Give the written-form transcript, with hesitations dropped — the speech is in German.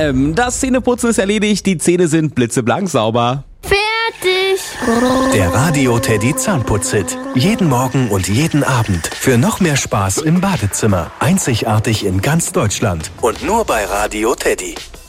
Das Zähneputzen ist erledigt, die Zähne sind blitzeblank sauber. Fertig! Der Radio Teddy Zahnputz-Hit. Jeden Morgen und jeden Abend. Für noch mehr Spaß im Badezimmer. Einzigartig in ganz Deutschland. Und nur bei Radio Teddy.